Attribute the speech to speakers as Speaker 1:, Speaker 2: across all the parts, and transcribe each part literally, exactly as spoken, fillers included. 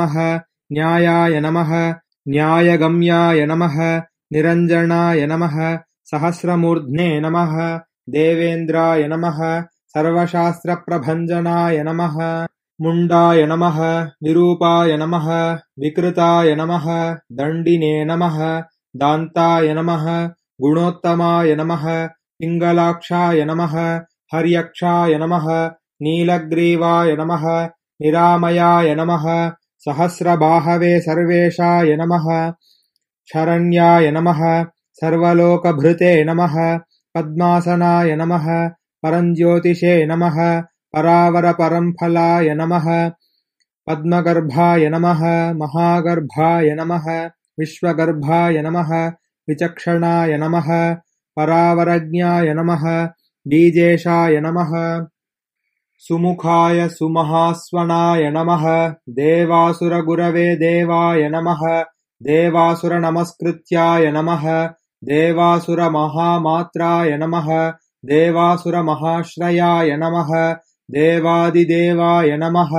Speaker 1: न्यायाय नमः न्यायगम्याय नमः निरञ्जनाय नमः सहस्रमूर्ध्ने नमः देवेन्द्राय नमः सर्वशास्त्रप्रभञ्जनाय नमः मुण्डाय नमः विरूपाय नमः विकृताय नमः दण्डिने नमः दान्ताय नमः गुणोत्तमाय नमः पिङ्गलाक्षाय नमः हर्यक्षाय नमः नीलग्रीवाय नमः निरामयाय नमः सहस्रबाहवे सर्वेशाय नमः शरण्याय नमः सर्वलोकभृते नमः पद्मासनाय नमः परञ्ज्योतिषे नमः परावरपरंफलाय नमः पद्मगर्भाय नमः महागर्भाय नमः विश्वगर्भाय नमः विचक्षणाय नमः परावरज्ञाय नमः बीजेशाय नमः सुमुखाय सुमहास्वनाय नमः देवासुरगुरवे देवाय नमः देवासुरनमस्कृत्याय नमः देवासुरमहामात्राय नमः देवासुरमहाश्रयाय नमः देवादिदेवाय नमः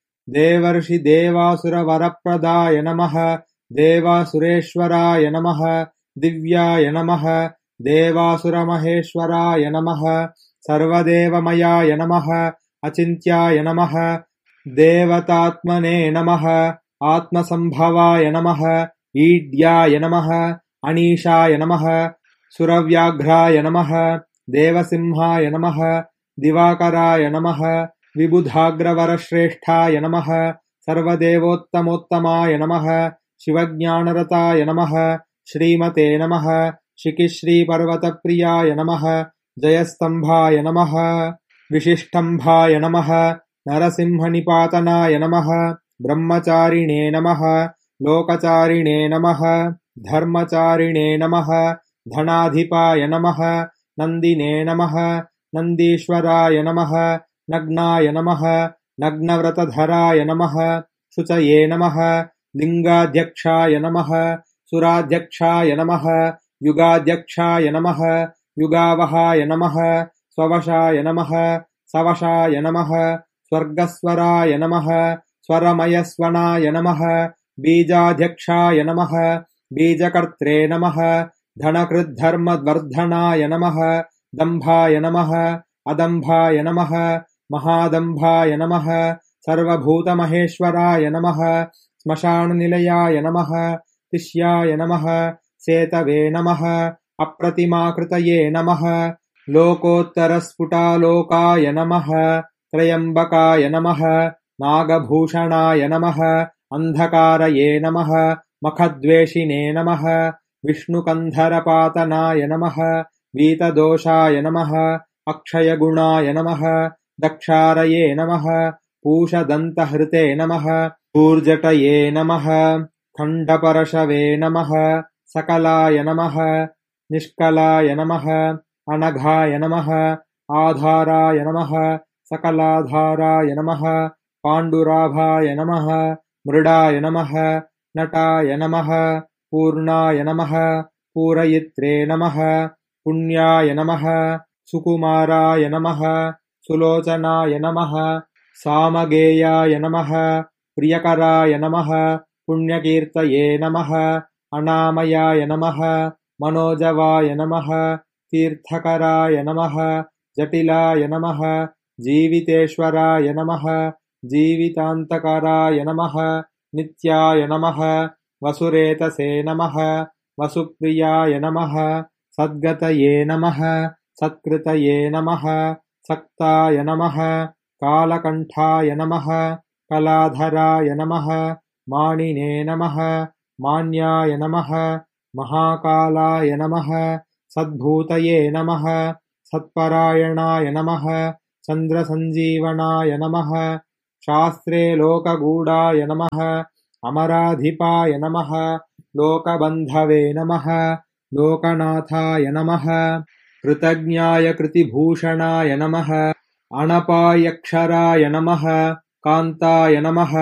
Speaker 1: देवर्षिदेवासुरवरप्रदाय नमः देवासुरेश्वराय नमः दिव्याय नमः देवासुरमहेश्वराय नमः सर्वदेवमयाय नमः अचिन्त्याय नमः देवतात्मने नमः आत्मसम्भवाय नमः ईड्याय नमः अनीशाय नमः सुरव्याघ्राय नमः देवसिंहाय नमः दिवाकराय नमः विबुधाग्रवरश्रेष्ठाय नमः सर्वदेवोत्तमोत्तमाय नमः शिवज्ञानरताय नमः श्रीमते नमः शिखिश्रीपर्वतप्रियाय नमः जयस्तम्भाय नमः विशिष्टम्भाय नमः नरसिंहनिपातनाय नमः ब्रह्मचारिणे नमः लोकचारिणे नमः धर्मचारिणे नमः धनाधिपाय नमः नन्दिने नमः नन्दीश्वराय नमः नग्नाय नमः नग्नव्रतधराय नमः शुचये नमः लिङ्गाध्यक्षाय नमः सुराध्यक्षाय नमः युगाध्यक्षाय नमः युगावहाय नमः स्ववशाय नमः सवशाय नमः स्वर्गस्वराय नमः स्वरमयस्वनाय नमः बीजाध्यक्षाय नमः बीजकर्त्रे नमः धनकृद्धर्मवर्धनाय नमः दम्भाय नमः अदम्भाय नमः महादम्भाय नमः सर्वभूतमहेश्वराय नमः श्मशाननिलयाय नमः तिष्याय नमः सेतवे नमः अप्रतिमाकृतये नमः लोकोत्तरस्फुटालोकाय नमः त्रयम्बकाय नमः नागभूषणाय नमः अन्धकारये नमः मखद्वेषिणे नमः विष्णुकन्धरपातनाय नमः वीतदोषाय नमः अक्षयगुणाय नमः दक्षारये नमः पूषदन्तहृते नमः ऊर्जटये नमः खण्डपरशवे नमः सकलाय नमः निष्कलाय नमः अनघाय नमः आधाराय नमः सकलाधाराय नमः पाण्डुराभाय नमः मृडाय नमः नटाय नमः पूर्णाय नमः पूरयित्रे नमः पुण्याय नमः सुकुमाराय नमः सुलोचनाय नमः सामगेयाय नमः प्रियकराय नमः पुण्यकीर्तये नमः अनामयाय नमः मनोजवाय नमः तीर्थकराय नमः जटिलाय नमः जीवितेश्वराय नमः जीवितान्तकराय नमः नित्याय नमः वसुरेतसे नमः वसुप्रियाय नमः सद्गतये नमः सत्कृतये नमः सक्ताय नमः कालकण्ठाय नमः कलाधराय नमः मानिने नमः मान्याय नमः महाकालाय नमः सद्भूतये नमः सत्परायणाय नमः चन्द्रसञ्जीवनाय नमः शास्त्रे लोकगूढाय नमः अमराधिपाय नमः लोकबन्धवे नमः लोकनाथाय नमः कृतज्ञाय कृतिभूषणाय नमः अणपायक्षराय नमः कान्ताय नमः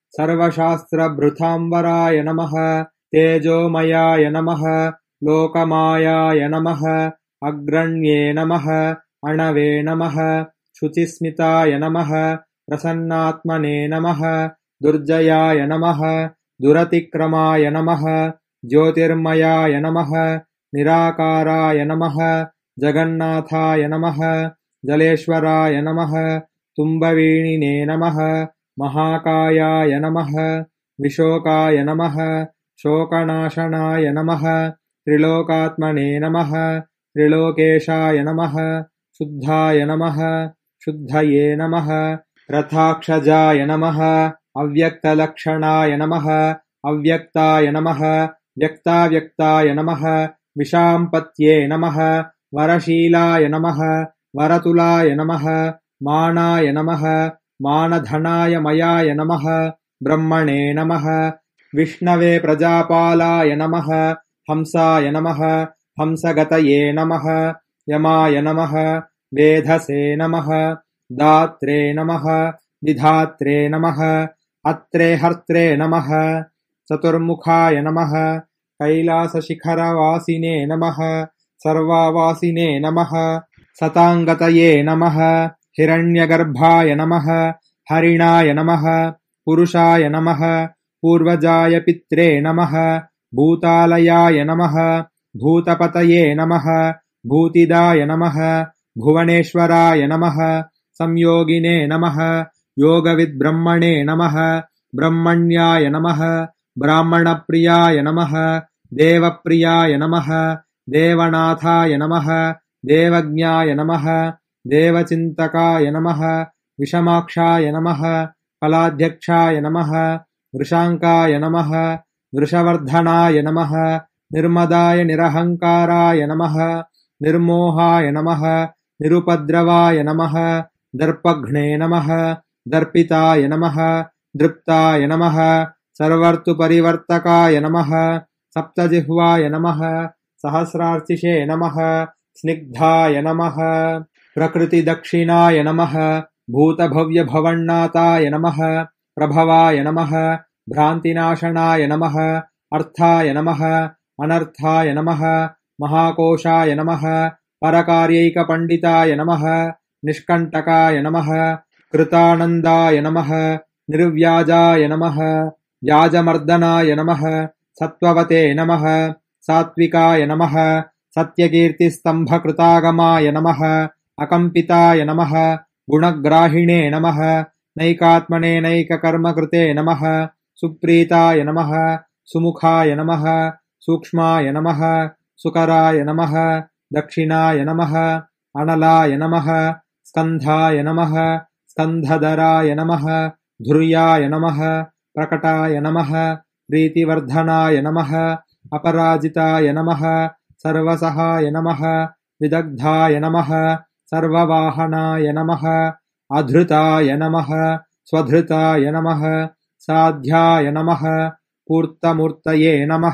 Speaker 1: सर्वशास्त्रभृताम्बराय नमः तेजोमयाय नमः लोकमायाय नमः अग्रण्ये नमः अणवे नमः शुचिस्मिताय नमः प्रसन्नात्मने नमः दुर्जयाय नमः दुरतिक्रमाय नमः ज्योतिर्मयाय नमः निराकाराय नमः जगन्नाथाय नमः जलेश्वराय नमः तुम्बवीणिने नमः महाकायाय नमः विशोकाय नमः शोकनाशनाय नमः त्रिलोकात्मने नमः त्रिलोकेशाय नमः शुद्धाय नमः शुद्धये नमः रथाक्षजाय नमः अव्यक्तलक्षणाय नमः अव्यक्ताय नमः व्यक्ताव्यक्ताय नमः विशाम्पत्ये नमः वरशीलाय नमः वरतुलाय नमः मानाय नमः मानधनाय मयाय नमः ब्रह्मणे नमः विष्णवे प्रजापालाय नमः हंसाय नमः हंसगतये नमः यमाय नमः वेधसे नमः दात्रे नमः विधात्रे नमः अत्रे हर्त्रे नमः चतुर्मुखाय नमः कैलासशिखरवासिने नमः सर्वावासिने नमः सताङ्गतये नमः हिरण्यगर्भाय नमः हरिणाय नमः पुरुषाय नमः पूर्वजाय पित्रे नमः भूतालयाय नमः भूतपतये नमः भूतिदाय नमः भुवनेश्वराय नमः संयोगिने नमः योगविद्ब्रह्मणे नमः ब्रह्मण्याय नमः ब्राह्मणप्रियाय नमः देवप्रियाय नमः देवनाथाय नमः देवज्ञाय नमः देवचिन्तकाय नमः विषमाक्षाय नमः कलाध्यक्षाय नमः वृषाङ्काय नमः वृषवर्धनाय नमः निर्मदाय निरहङ्काराय नमः निर्मोहाय नमः निरुपद्रवाय नमः दर्पघ्ने नमः दर्पिताय नमः दृप्ताय नमः सर्वर्तुपरिवर्तकाय नमः सप्तजिह्वाय नमः सहस्रार्चिषे नमः स्निग्धाय नमः प्रकृतिदक्षिणाय नमः भूतभव्यभवन्नाथाय नमः प्रभवाय नमः भ्रान्तिनाशनाय नमः अर्थाय नमः अनर्थाय नमः महाकोशाय नमः परकार्यैकपण्डिताय नमः निष्कण्टकाय नमः कृतानन्दाय नमः निर्व्याजाय नमः व्याजमर्दनाय नमः सत्त्ववते नमः सात्विकाय नमः सत्यकीर्तिस्तम्भकृतागमाय नमः अकम्पिताय नमः गुणग्राहिणे नमः नैकात्मने नैककर्मकृते नमः सुप्रीताय नमः सुमुखाय नमः सूक्ष्माय नमः सुकराय नमः दक्षिणाय नमः अनलाय नमः स्कन्धाय नमः स्कन्धधराय नमः धुर्याय नमः प्रकटाय नमः प्रीतिवर्धनाय नमः अपराजिताय नमः सर्वसहाय नमः विदग्धाय नमः सर्ववाहनाय नमः अधृताय नमः स्वधृताय नमः साध्याय नमः पूर्तमूर्तये नमः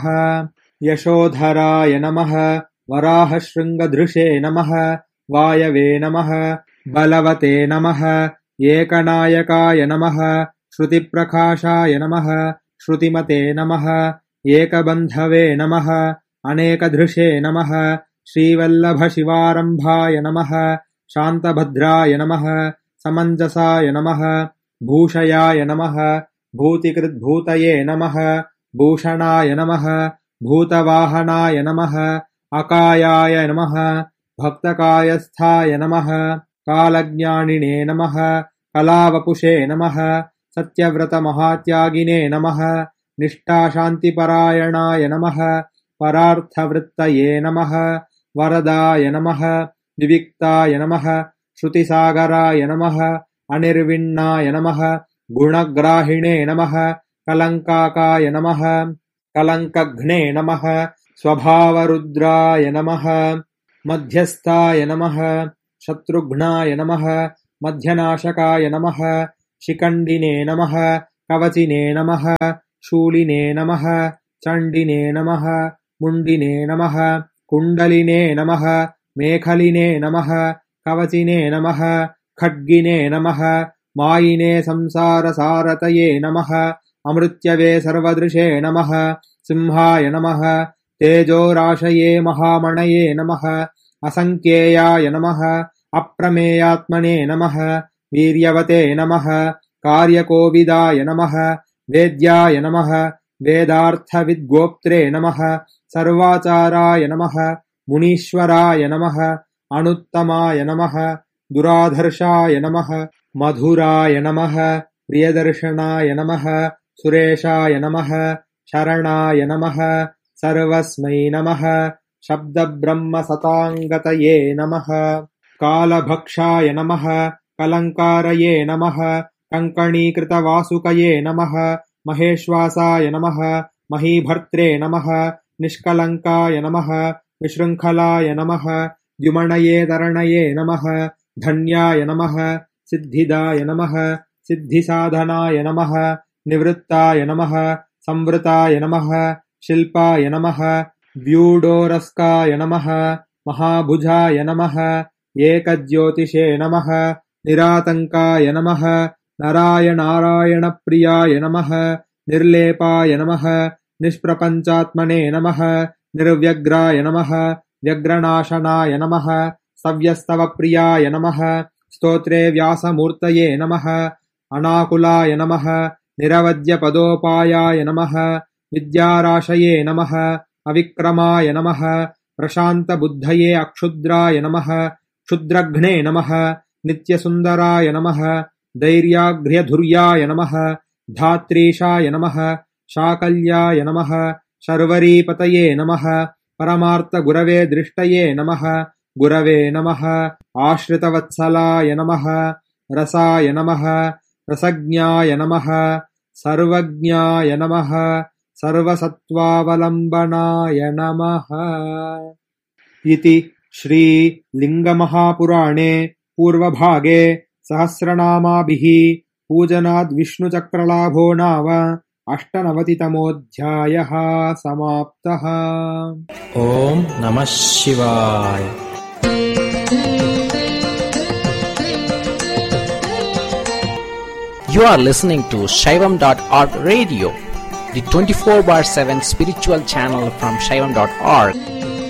Speaker 1: यशोधराय नमः वराहशृङ्गधृषे नमः वायवे नमः बलवते नमः एकनायकाय नमः श्रुतिप्रकाशाय नमः श्रुतिमते नमः एकबन्धवे नमः अनेकधृषे नमः श्रीवल्लभशिवारम्भाय नमः शान्तभद्राय नमः समञ्जसाय नमः भूषयाय नमः भूतिकृद्भूतये नमः भूषणाय नमः भूतवाहनाय नमः अकायाय नमः भक्तकायस्थाय नमः कालज्ञानिने नमः कलावपुषे नमः सत्यव्रतमहात्यागिने नमः निष्ठाशान्तिपरायणाय नमः परार्थवृत्तये नमः वरदाय नमः विविक्ताय नमः श्रुतिसागराय नमः अनिर्विण्णाय नमः गुणग्राहिणे नमः कलङ्काकाय नमः कलङ्कघ्ने नमः स्वभावरुद्राय नमः मध्यस्थाय नमः शत्रुघ्नाय नमः मध्यनाशकाय नमः शिखण्डिने नमः कवचिने नमः शूलिने नमः चण्डिने नमः मुण्डिने नमः कुण्डलिने नमः मेखलिने नमः कवचिने नमः खड्गिने नमः मायिने संसारसारतये नमः अमृत्यवे सर्वदृशे नमः सिंहाय नमः तेजोराशये महामणये नमः असङ्ख्येयाय नमः अप्रमेयात्मने नमः वीर्यवते नमः कार्यकोविदाय नमः वेद्याय नमः वेदार्थविद्गोप्त्रे नमः सर्वाचाराय नमः मुनीश्वराय नमः अनुत्तमाय नमः दुराधर्षाय नमः मधुराय नमः प्रियदर्शनाय नमः सुरेशाय नमः शरणाय नमः सर्वस्मै नमः शब्दब्रह्मसताङ्गतये नमः कालभक्षाय नमः कलङ्कारये नमः कङ्कणीकृतवासुकये नमः महेश्वासाय नमः महीभर्त्रे नमः निष्कलङ्काय नमः विशृङ्खलाय नमः द्युमणये तरणये नमः धन्याय नमः सिद्धिदाय नमः सिद्धिसाधनाय नमः निवृत्ताय नमः संवृताय नमः शिल्पाय नमः व्यूढोरस्काय नमः महाभुजाय नमः एकज्योतिषे नमः निरातङ्काय नमः नारायणारायणप्रियाय नमः निर्लेपाय नमः निष्प्रपञ्चात्मने नमः निर्व्यग्राय नमः व्यग्रनाशनाय नमः सव्यस्तवप्रियाय नमः स्तोत्रे व्यासमूर्तये नमः अनाकुलाय नमः निरवद्यपदोपायाय नमः विद्याराशये नमः अविक्रमाय नमः प्रशान्तबुद्धये अक्षुद्राय नमः क्षुद्रघ्ने नमः नित्यसुन्दराय नमः धैर्याघ्र्यधुर्याय नमः धात्रीशाय नमः शाकल्याय नमः शर्वरीपतये नमः परमार्थगुरवे दृष्टये नमः गुरवे नमः आश्रितवत्सलाय नमः रसाय नमः रसज्ञाय नमः सर्वज्ञाय नमः सर्वसत्त्वावलम्बनाय नमः इति श्रीलिङ्गमहापुराणे पूर्वभागे सहस्रनामाभिः पूजनाद्विष्णुचक्रलाभो नाम अष्टनवतितमोऽध्यायः समाप्तः।
Speaker 2: ॐ नमः शिवाय। You are listening to Shaivam dot org radio, the twenty-four bar seven spiritual channel from Shaivam dot org.